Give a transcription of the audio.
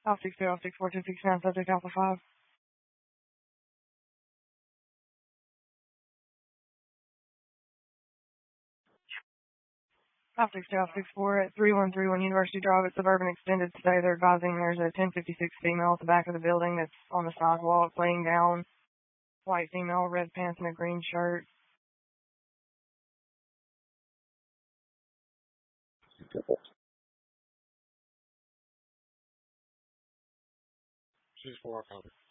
Alpha 62, Alpha 64, 269, subject Alpha 5. Alpha 62, Alpha 64 at 3131 University Drive at Suburban Extended Stay. They're advising there's a 1056 female at the back of the building that's on the sidewalk laying down. White female, red pants and a green shirt. She's 4, copy.